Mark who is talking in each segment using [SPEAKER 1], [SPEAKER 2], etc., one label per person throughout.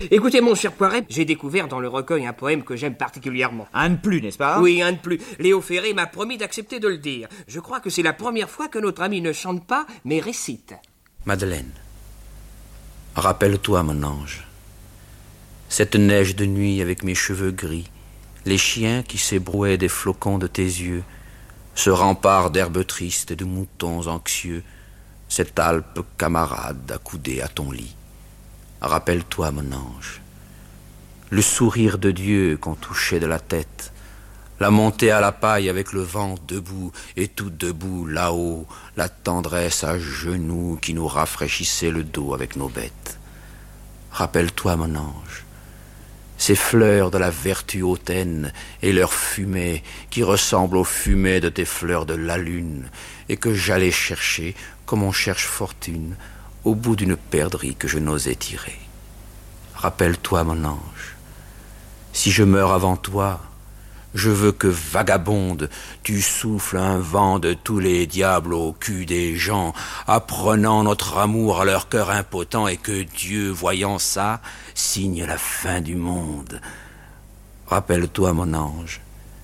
[SPEAKER 1] Écoutez, mon cher Poiret, j'ai découvert dans le recueil un poème que j'aime particulièrement.
[SPEAKER 2] Un de plus, n'est-ce pas?
[SPEAKER 1] Oui, un de plus. Léo Ferré m'a promis d'accepter de le dire. Je crois que c'est la première fois que notre ami ne chante pas, mais récite.
[SPEAKER 3] Madeleine, rappelle-toi, mon ange, cette neige de nuit avec mes cheveux gris, les chiens qui s'ébrouaient des flocons de tes yeux, ce rempart d'herbes tristes et de moutons anxieux, cette Alpe camarade accoudée à ton lit. Rappelle-toi, mon ange, le sourire de Dieu qu'on touchait de la tête, la montée à la paille avec le vent debout, et tout debout là-haut, la tendresse à genoux qui nous rafraîchissait le dos avec nos bêtes. Rappelle-toi, mon ange, ces fleurs de la vertu hautaine et leur fumée qui ressemble aux fumées de tes fleurs de la lune et que j'allais chercher comme on cherche fortune au bout d'une perdrix que je n'osais tirer. Rappelle-toi, mon ange, si je meurs avant toi, je veux que, vagabonde, tu souffles un vent de tous les diables au cul des gens, apprenant notre amour à leur cœur impotent, et que Dieu, voyant ça, signe la fin du monde. Rappelle-toi, mon ange,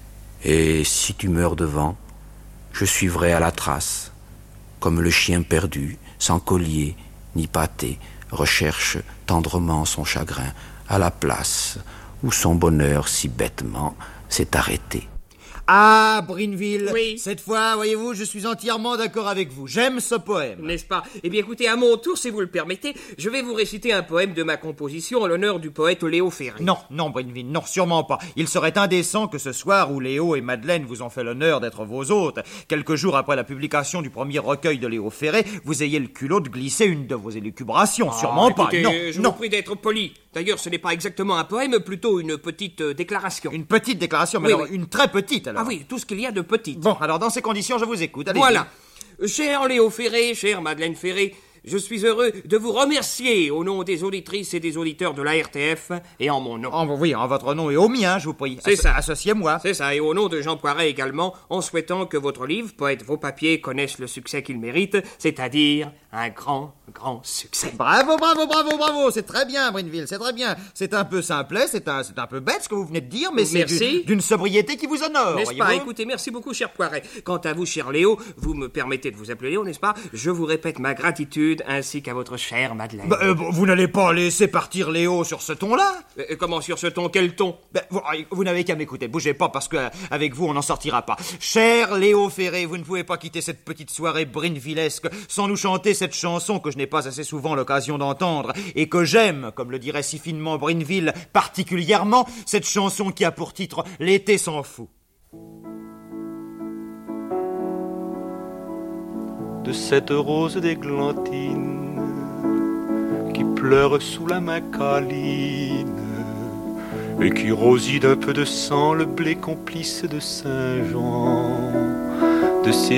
[SPEAKER 3] et si tu meurs devant, je suivrai à la trace, comme le chien perdu, sans collier ni pâté, recherche tendrement son chagrin à la place où son bonheur si bêtement s'est arrêté.
[SPEAKER 2] Ah, Brinville,
[SPEAKER 1] Oui.
[SPEAKER 2] cette fois, voyez-vous, je suis entièrement d'accord avec vous. J'aime ce poème.
[SPEAKER 1] N'est-ce pas? Eh bien, écoutez, à mon tour, si vous le permettez, je vais vous réciter un poème de ma composition en l'honneur du poète Léo Ferré.
[SPEAKER 2] Non, Brinville, non, sûrement pas. Il serait indécent que ce soir où Léo et Madeleine vous ont fait l'honneur d'être vos hôtes, quelques jours après la publication du premier recueil de Léo Ferré, vous ayez le culot de glisser une de vos élucubrations. Sûrement
[SPEAKER 1] écoutez,
[SPEAKER 2] pas.
[SPEAKER 1] je
[SPEAKER 2] Non.
[SPEAKER 1] vous prie d'être poli. D'ailleurs, ce n'est pas exactement un poème, plutôt une petite déclaration.
[SPEAKER 2] Une petite déclaration, mais
[SPEAKER 1] Oui,
[SPEAKER 2] alors,
[SPEAKER 1] oui.
[SPEAKER 2] une très petite alors.
[SPEAKER 1] Ah oui, tout ce qu'il y a de petit.
[SPEAKER 2] Bon, alors dans ces conditions, je vous écoute. Allez-y.
[SPEAKER 1] Voilà. Cher Léo Ferré, chère Madeleine Ferré, je suis heureux de vous remercier au nom des auditrices et des auditeurs de la RTF et en mon nom.
[SPEAKER 2] Oui, en votre nom et au mien, je vous prie.
[SPEAKER 1] C'est ça.
[SPEAKER 2] Associez-moi.
[SPEAKER 1] C'est ça, et au nom de Jean Poiret également, en souhaitant que votre livre, Poète vos papiers, connaisse le succès qu'il mérite, c'est-à-dire un grand succès.
[SPEAKER 2] Bravo, c'est très bien, Brinville, c'est très bien. C'est un peu simplet, c'est un peu bête ce que vous venez de dire, mais c'est
[SPEAKER 1] Merci.
[SPEAKER 2] d'une sobriété qui vous honore,
[SPEAKER 1] N'est-ce pas?
[SPEAKER 2] voyez-vous.
[SPEAKER 1] Écoutez, merci beaucoup, cher Poiret. Quant à vous, cher Léo, vous me permettez de vous appeler Léo, n'est-ce pas? Je vous répète ma gratitude, ainsi qu'à votre chère Madeleine.
[SPEAKER 2] Vous n'allez pas laisser partir Léo sur ce ton-là.
[SPEAKER 1] Comment sur ce ton? Quel ton?
[SPEAKER 2] Vous n'avez qu'à m'écouter, bougez pas, parce que avec vous, on n'en sortira pas. Cher Léo Ferré, vous ne pouvez pas quitter cette petite soirée brinvillesque sans nous chanter cette chanson que je n'ai pas assez souvent l'occasion d'entendre, et que j'aime, comme le dirait si finement Brinville, particulièrement, cette chanson qui a pour titre « L'été s'en fout ».
[SPEAKER 4] De cette rose d'églantine qui pleure sous la main câline et qui rosit d'un peu de sang le blé complice de Saint-Jean, de ces